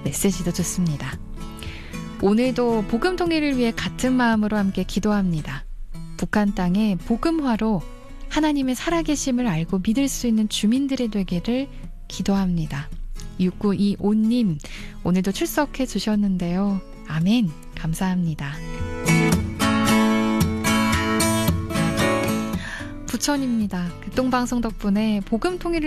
메시지도 좋습니다. 오늘도 복음 통일을 위해 같은 마음으로 함께 기도합니다. 북한 땅에 복음화로 하나님의 살아계심을 알고 믿을 수 있는 주민들이 되기를 기도합니다. 6925님, 오늘도 출석해 주셨는데요. 아멘. 감사합니다. 부천입니다. 극동방송 덕분에 복음 통일을